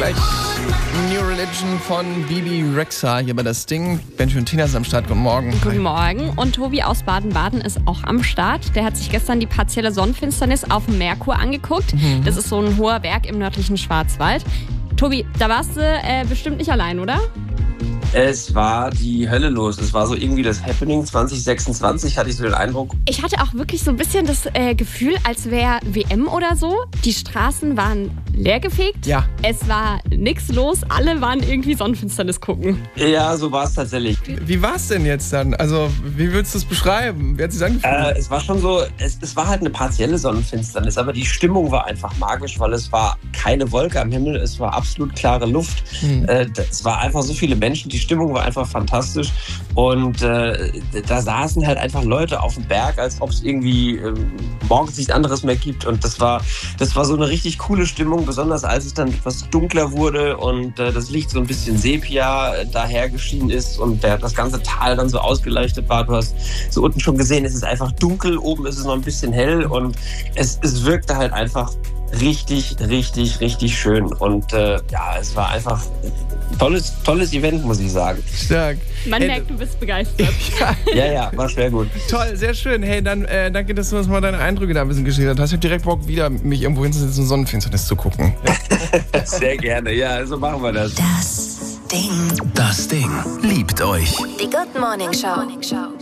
Gleich New Religion von Bibi Rexha hier bei das Ding. Benji und Tina sind am Start. Guten Morgen. Guten Morgen. Und Tobi aus Baden-Baden ist auch am Start. Der hat sich gestern die partielle Sonnenfinsternis auf dem Merkur angeguckt. Das ist so ein hoher Berg im nördlichen Schwarzwald. Tobi, da warst du bestimmt nicht allein, oder? Es war die Hölle los. Es war so irgendwie das Happening 2026, hatte ich so den Eindruck. Ich hatte auch wirklich so ein bisschen das Gefühl, als wäre WM oder so. Die Straßen waren leergefegt. Ja. Es war nichts los. Alle waren irgendwie Sonnenfinsternis gucken. Ja, so war es tatsächlich. Wie war es denn jetzt dann? Also, wie würdest du es beschreiben? Wie hat es sich angefühlt? Es war schon so, es war halt eine partielle Sonnenfinsternis, aber die Stimmung war einfach magisch, weil es war keine Wolke am Himmel, es war absolut klare Luft. Es war einfach so viele Menschen, die Stimmung war einfach fantastisch und da saßen halt einfach Leute auf dem Berg, als ob es irgendwie morgens nichts anderes mehr gibt, und das war so eine richtig coole Stimmung, besonders als es dann etwas dunkler wurde und das Licht so ein bisschen Sepia daher geschienen ist und das ganze Tal dann so ausgeleuchtet war. Du hast so unten schon gesehen, es ist einfach dunkel, oben ist es noch ein bisschen hell und es wirkte halt einfach richtig, richtig, richtig schön. Und ja, es war einfach ein tolles Event, muss ich sagen. Stark. Man merkt, du bist begeistert. Ja, war schwer gut. Toll, sehr schön. Hey, dann danke, dass du uns mal deine Eindrücke da ein bisschen geschildert hast. Ich habe direkt Bock, wieder mich irgendwo hinzusetzen und Sonnenfinsternis zu gucken. Sehr gerne, ja, so machen wir das. Das Ding. Das Ding liebt euch. Die Good Morning Show.